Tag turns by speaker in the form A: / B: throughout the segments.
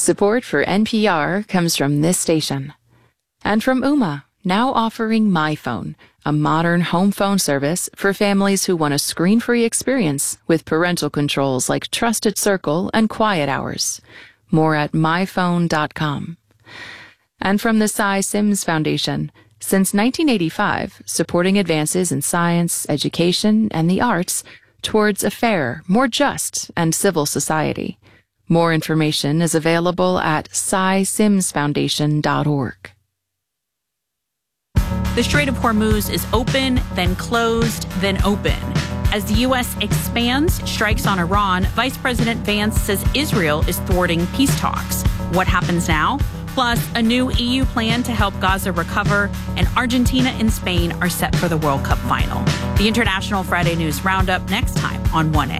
A: Support for NPR comes from this station. And from Ooma, now offering MyPhone, a modern home phone service for families who want a screen-free experience with parental controls like Trusted Circle and Quiet Hours. More at myphone.com. And from the Cy Sims Foundation, since 1985, supporting advances in science, education, and the arts towards a fair, more just, and civil society. More information is available at cysimsfoundation.org.
B: The Strait of Hormuz is open, then closed, then open. As the U.S. expands strikes on Iran, Vice President Vance says Israel is thwarting peace talks. What happens now? Plus, a new EU plan to help Gaza recover, and Argentina and Spain are set for the World Cup final. The International Friday News Roundup next time on 1A.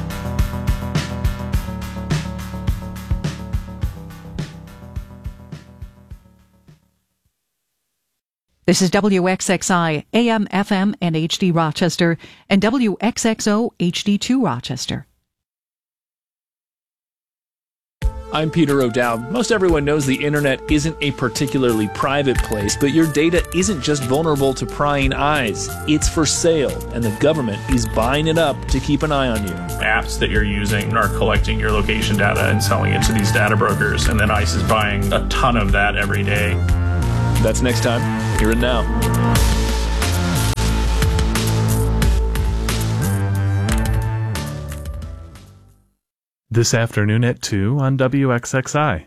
C: This is WXXI, AM, FM, and HD Rochester, and WXXO HD2 Rochester.
D: I'm Peter O'Dowd. Most everyone knows the internet isn't a particularly private place, but your data isn't just vulnerable to prying eyes. It's for sale, and the government is buying it up to keep an eye on you.
E: Apps that you're using are collecting your location data and selling it to these data brokers, and then ICE is buying a ton of that every day.
D: That's next time. Here and now.
F: This afternoon at 2 on WXXI.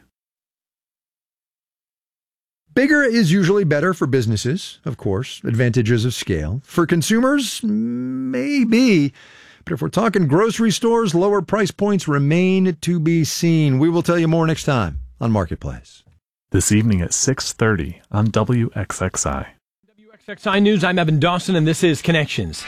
G: Bigger is usually better for businesses, of course, advantages of scale. For consumers, maybe. But if we're talking grocery stores, lower price points remain to be seen. We will tell you more next time on Marketplace.
F: This evening at 6:30 on WXXI.
H: WXXI News, I'm Evan Dawson, and this is Connections.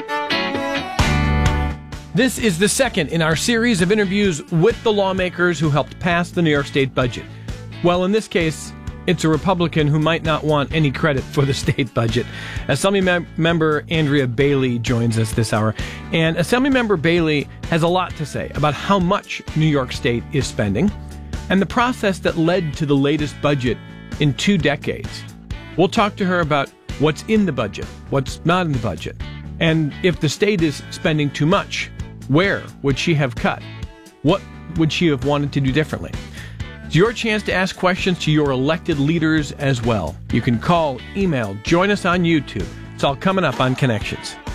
H: This is the second in our series of interviews with the lawmakers who helped pass the New York State budget. Well, in this case, it's a Republican who might not want any credit for the state budget. Assembly member Andrea Bailey joins us this hour. And Assemblymember Bailey has a lot to say about how much New York State is spending and the process that led to the latest budget in 2 decades. We'll talk to her about what's in the budget, what's not in the budget, and if the state is spending too much, where would she have cut? What would she have wanted to do differently? It's your chance to ask questions to your elected leaders as well. You can call, email, join us on YouTube. It's all coming up on Connections.